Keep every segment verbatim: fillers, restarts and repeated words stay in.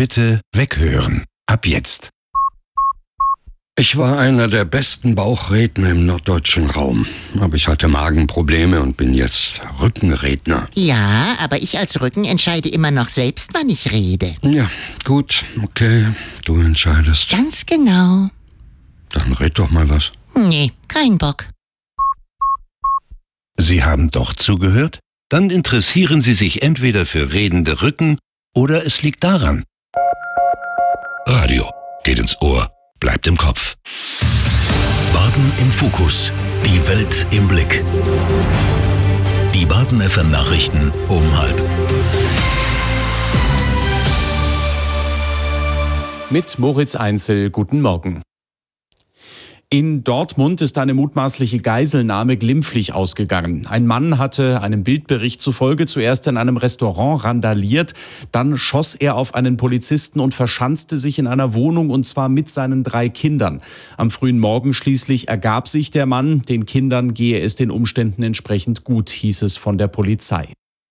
Bitte weghören. Ab jetzt. Ich war einer der besten Bauchredner im norddeutschen Raum. Aber ich hatte Magenprobleme und bin jetzt Rückenredner. Ja, aber ich als Rücken entscheide immer noch selbst, wann ich rede. Ja, gut, okay, du entscheidest. Ganz genau. Dann red doch mal was. Nee, kein Bock. Sie haben doch zugehört? Dann interessieren Sie sich entweder für redende Rücken oder es liegt daran. Radio geht ins Ohr, bleibt im Kopf. Baden im Fokus. Die Welt im Blick. Die Baden F M Nachrichten um halb. Mit Moritz Einzel, guten Morgen. In Dortmund ist eine mutmaßliche Geiselnahme glimpflich ausgegangen. Ein Mann hatte einem Bildbericht zufolge zuerst in einem Restaurant randaliert, dann schoss er auf einen Polizisten und verschanzte sich in einer Wohnung, und zwar mit seinen drei Kindern. Am frühen Morgen schließlich ergab sich der Mann. Den Kindern gehe es den Umständen entsprechend gut, hieß es von der Polizei.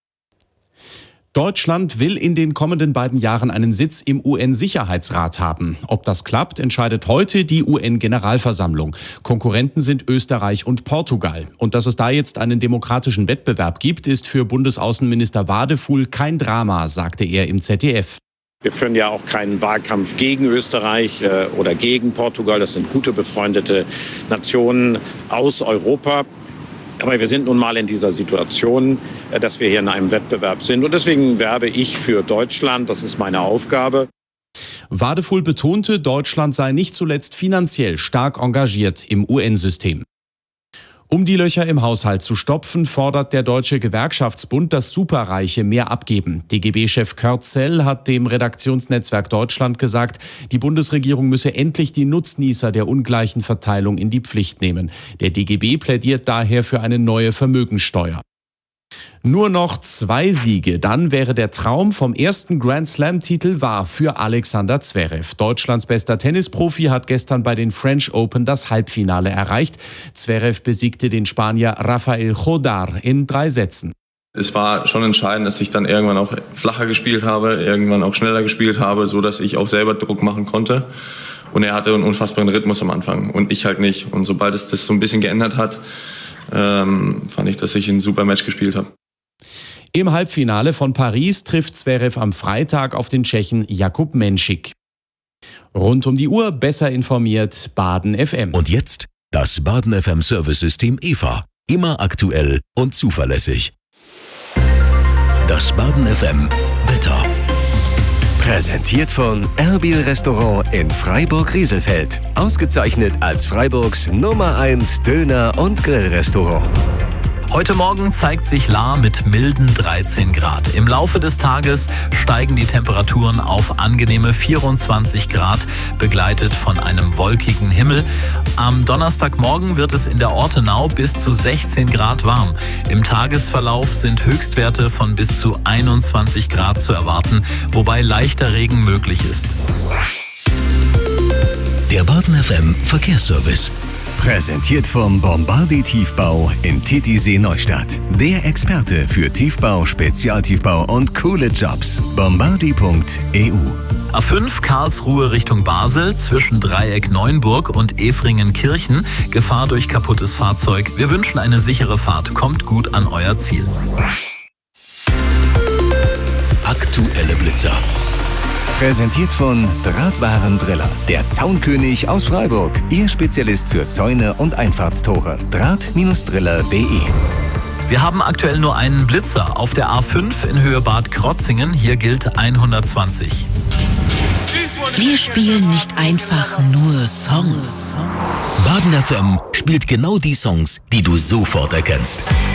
Deutschland will in den kommenden beiden Jahren einen Sitz im U N-Sicherheitsrat haben. Ob das klappt, entscheidet heute die U N-Generalversammlung. Konkurrenten sind Österreich und Portugal. Und dass es da jetzt einen demokratischen Wettbewerb gibt, ist für Bundesaußenminister Wadefuhl kein Drama, sagte er im Z D F. Wir führen ja auch keinen Wahlkampf gegen Österreich äh, oder gegen Portugal. Das sind gute, befreundete Nationen aus Europa. Aber wir sind nun mal in dieser Situation, dass wir hier in einem Wettbewerb sind. Und deswegen werbe ich für Deutschland. Das ist meine Aufgabe. Wadefuhl betonte, Deutschland sei nicht zuletzt finanziell stark engagiert im U N-System. Um die Löcher im Haushalt zu stopfen, fordert der Deutsche Gewerkschaftsbund, dass Superreiche mehr abgeben. D G B-Chef Kurt Zell hat dem Redaktionsnetzwerk Deutschland gesagt, die Bundesregierung müsse endlich die Nutznießer der ungleichen Verteilung in die Pflicht nehmen. Der D G B plädiert daher für eine neue Vermögensteuer. Nur noch zwei Siege, dann wäre der Traum vom ersten Grand-Slam-Titel wahr für Alexander Zverev. Deutschlands bester Tennisprofi hat gestern bei den French Open das Halbfinale erreicht. Zverev besiegte den Spanier Rafael Jodar in drei Sätzen. Es war schon entscheidend, dass ich dann irgendwann auch flacher gespielt habe, irgendwann auch schneller gespielt habe, so dass ich auch selber Druck machen konnte. Und er hatte einen unfassbaren Rhythmus am Anfang und ich halt nicht. Und sobald es das so ein bisschen geändert hat, ähm, fand ich, dass ich ein super Match gespielt habe. Im Halbfinale von Paris trifft Zverev am Freitag auf den Tschechen Jakub Menšík. Rund um die Uhr besser informiert, Baden F M. Und jetzt das Baden F M Service-System E V A. Immer aktuell und zuverlässig. Das Baden F M Wetter. Präsentiert von Erbil Restaurant in Freiburg-Rieselfeld. Ausgezeichnet als Freiburgs Nummer eins Döner- und Grillrestaurant. Heute Morgen zeigt sich Lahr mit milden dreizehn Grad. Im Laufe des Tages steigen die Temperaturen auf angenehme vierundzwanzig Grad, begleitet von einem wolkigen Himmel. Am Donnerstagmorgen wird es in der Ortenau bis zu sechzehn Grad warm. Im Tagesverlauf sind Höchstwerte von bis zu einundzwanzig Grad zu erwarten, wobei leichter Regen möglich ist. Der Baden F M Verkehrsservice. Präsentiert vom Bombardi Tiefbau in Titisee Neustadt. Der Experte für Tiefbau, Spezialtiefbau und coole Jobs. bombardi punkt e u. A fünf Karlsruhe Richtung Basel zwischen Dreieck Neunburg und Efringen-Kirchen. Gefahr durch kaputtes Fahrzeug. Wir wünschen eine sichere Fahrt. Kommt gut an euer Ziel. Aktuelle Blitzer. Präsentiert von Drahtwarendriller, der Zaunkönig aus Freiburg. Ihr Spezialist für Zäune und Einfahrtstore. Draht Driller punkt de. Wir haben aktuell nur einen Blitzer auf der A fünf in Höhe Bad Krotzingen. Hier gilt hundertzwanzig. Wir spielen nicht einfach nur Songs. Baden F M spielt genau die Songs, die du sofort erkennst.